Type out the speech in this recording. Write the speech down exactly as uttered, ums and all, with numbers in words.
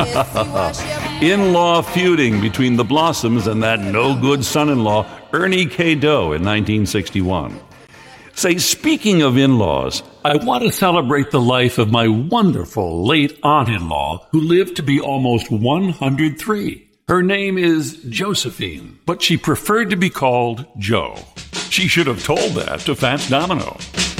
In-law feuding between the Blossoms and that no-good son-in-law, Ernie K. Doe, in nineteen sixty-one. Say, speaking of in-laws, I want to celebrate the life of my wonderful late aunt-in-law who lived to be almost one hundred three. Her name is Josephine, but she preferred to be called Jo. She should have told that to Fats Domino.